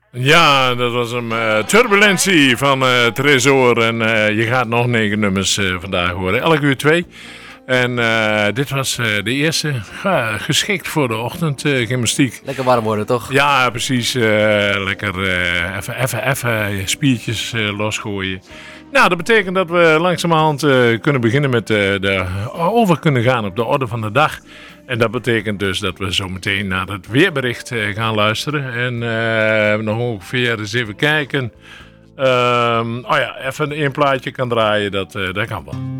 Ja, dat was hem. Turbulentie van Tresor. En je gaat nog 9 nummers vandaag horen. Elk uur 2. En dit was de eerste. Geschikt voor de ochtendgymnastiek. Lekker warm worden, toch? Ja, precies. Lekker even spiertjes losgooien. Nou, dat betekent dat we langzamerhand kunnen beginnen met over kunnen gaan op de orde van de dag. En dat betekent dus dat we zo meteen naar het weerbericht gaan luisteren. En nog ongeveer eens even kijken. Even een plaatje kan draaien, dat kan wel.